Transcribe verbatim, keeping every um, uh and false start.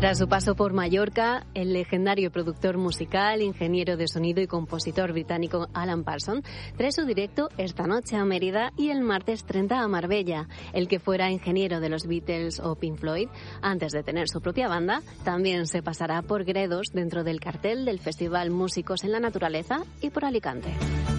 Tras su paso por Mallorca, el legendario productor musical, ingeniero de sonido y compositor británico Alan Parsons trae su directo esta noche a Mérida y el martes treinta a Marbella. El que fuera ingeniero de los Beatles o Pink Floyd, antes de tener su propia banda, también se pasará por Gredos dentro del cartel del Festival Músicos en la Naturaleza y por Alicante.